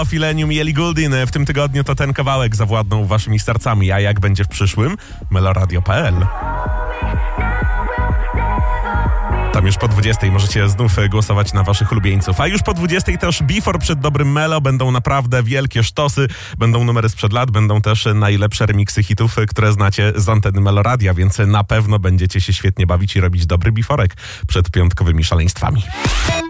Filenium i Ellie Goulding w tym tygodniu to ten kawałek zawładnął waszymi sercami, a jak będzie w przyszłym? Meloradio.pl. Tam już po 20 możecie znów głosować na waszych ulubieńców. A już po 20 też Before przed dobrym Melo. Będą naprawdę wielkie sztosy, będą numery sprzed lat, będą też najlepsze remiksy hitów, które znacie z anteny Meloradia, więc na pewno będziecie się świetnie bawić i robić dobry biforek przed piątkowymi szaleństwami.